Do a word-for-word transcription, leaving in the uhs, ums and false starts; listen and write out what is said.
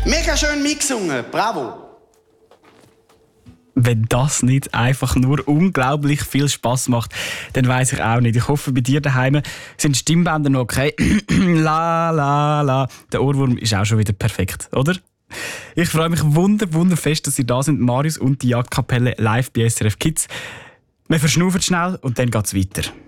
Mega schön mitgesungen, bravo! Wenn das nicht einfach nur unglaublich viel Spass macht, dann weiss ich auch nicht. Ich hoffe, bei dir daheim sind die Stimmbänder noch okay. La, la, la. Der Ohrwurm ist auch schon wieder perfekt, oder? Ich freue mich wunder, wunderfest, dass ihr da sind, Marius und die Jagdkapelle live bei S R F Kids. Wir verschnaufen schnell und dann geht's weiter.